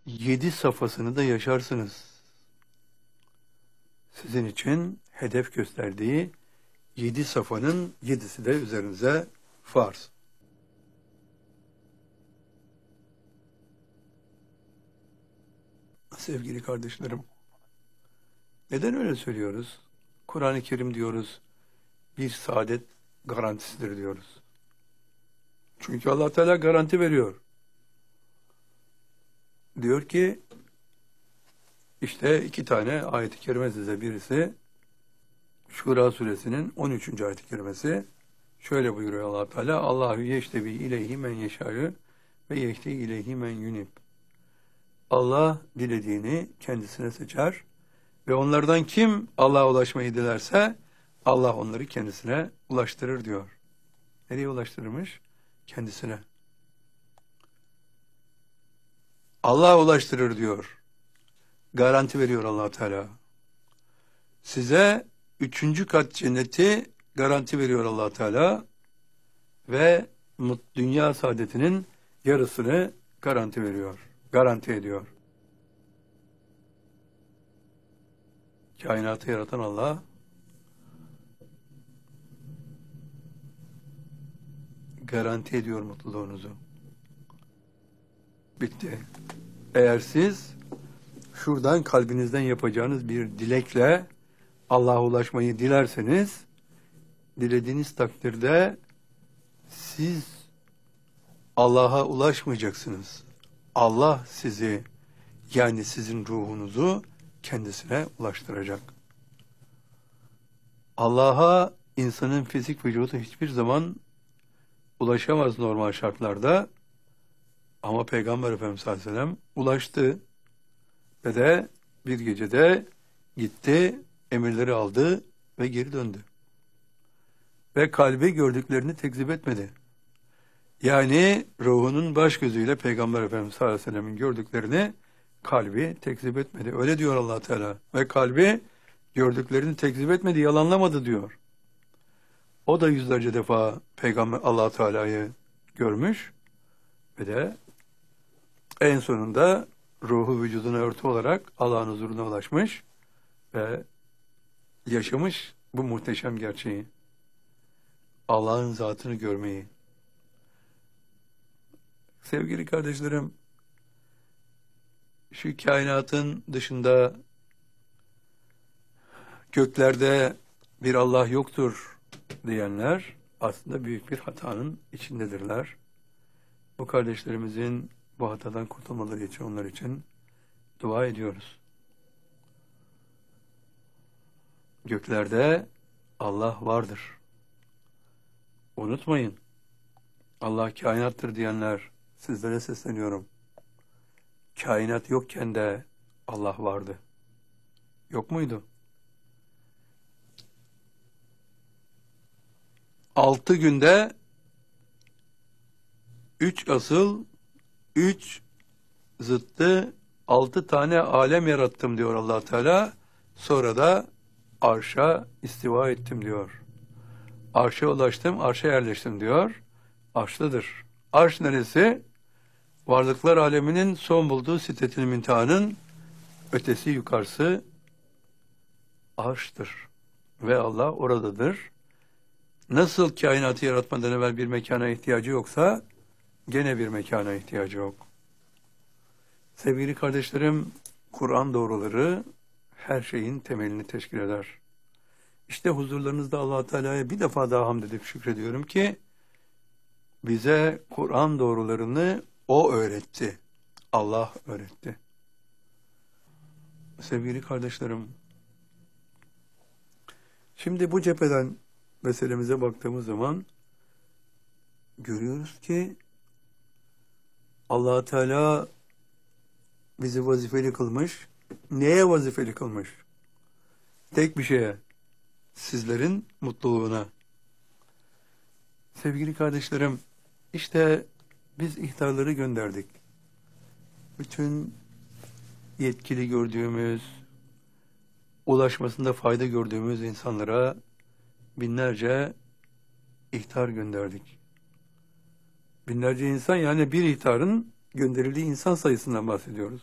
7 safhasını da yaşarsınız. Sizin için hedef gösterdiği 7 safhanın 7'si de üzerinize farz. Sevgili kardeşlerim, neden öyle söylüyoruz? Kur'an-ı Kerim diyoruz, bir saadet garantisidir diyoruz. Çünkü Allah Teala garanti veriyor. Diyor ki, işte 2 tane ayet-i kerime size, birisi Şura suresinin 13. ayet-i kerimesi. Şöyle buyuruyor Allah Teala: Allahu yeştebi ileyhi men yeşâ'ü ve yehdi ileyhi men yunib. Allah dilediğini kendisine seçer ve onlardan kim Allah'a ulaşmayı dilerse Allah onları kendisine ulaştırır diyor. Nereye ulaştırırmış? Kendisine. Allah'a ulaştırır diyor. Garanti veriyor Allah Teala. Size 3. kat cenneti garanti veriyor Allah Teala ve dünya saadetinin yarısını garanti veriyor. Garanti ediyor. Kainatı yaratan Allah garanti ediyor mutluluğunuzu. Bitti. Eğer siz şuradan kalbinizden yapacağınız bir dilekle Allah'a ulaşmayı dilerseniz, dilediğiniz takdirde siz Allah'a ulaşmayacaksınız. Allah sizi, yani sizin ruhunuzu kendisine ulaştıracak. Allah'a insanın fizik vücudu hiçbir zaman ulaşamaz normal şartlarda. Ama Peygamber Efendimiz sallallahu aleyhi ve sellem ulaştı ve de bir gecede gitti, emirleri aldı ve geri döndü. Ve kalbi gördüklerini tekzip etmedi. Yani ruhunun baş gözüyle Peygamber Efendimiz sallallahu aleyhi ve sellem'in gördüklerini kalbi tekzip etmedi. Öyle diyor Allah Teala. Ve kalbi gördüklerini tekzip etmedi, yalanlamadı diyor. O da yüzlerce defa Peygamber Allah Teala'yı görmüş ve de en sonunda ruhu vücuduna örtü olarak Allah'ın huzuruna ulaşmış ve yaşamış bu muhteşem gerçeği. Allah'ın zatını görmeyi. Sevgili kardeşlerim, şu kainatın dışında göklerde bir Allah yoktur diyenler aslında büyük bir hatanın içindedirler. Bu kardeşlerimizin bu hatadan kurtulmaları için, onlar için dua ediyoruz. Göklerde Allah vardır. Unutmayın. Allah kainattır diyenler, sizlere sesleniyorum. Kainat yokken de Allah vardı. Yok muydu? 6 günde 3 asıl, 3 zıttı, 6 tane alem yarattım diyor Allah Teala. Sonra da arşa istiva ettim diyor. Arşa ulaştım, arşa yerleştim diyor. Arştadır. Arş neresi? Varlıklar aleminin son bulduğu Sidretül Münteha'nın ötesi yukarısı arştır. Ve Allah oradadır. Nasıl kainatı yaratmadan evvel bir mekana ihtiyacı yoksa, gene bir mekana ihtiyacı yok. Sevgili kardeşlerim, Kur'an doğruları her şeyin temelini teşkil eder. İşte huzurlarınızda Allah Teala'ya bir defa daha hamd edip şükrediyorum ki, bize Kur'an doğrularını O öğretti. Allah öğretti. Sevgili kardeşlerim, şimdi bu cepheden meselemize baktığımız zaman görüyoruz ki Allah Teala bizi vazifeli kılmış. Neye vazifeli kılmış? Tek bir şeye. Sizlerin mutluluğuna. Sevgili kardeşlerim, işte biz ihtarları gönderdik. Bütün yetkili gördüğümüz, ulaşmasında fayda gördüğümüz insanlara binlerce ihtar gönderdik. Binlerce insan, yani bir ihtarın gönderildiği insan sayısından bahsediyoruz.